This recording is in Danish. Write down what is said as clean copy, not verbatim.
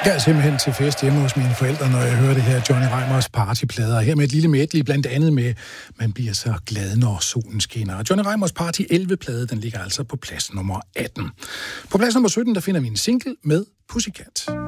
Jeg er simpelthen til fest hjemme hos mine forældre, når jeg hører det her Johnny Reimers partyplader. Her med et lille medley, blandt andet med Man bliver så glad, når solen skinner. Og Johnny Reimers Party 11-plade, den ligger altså på plads nummer 18. På plads nummer 17, der finder vi en single med Pussycat.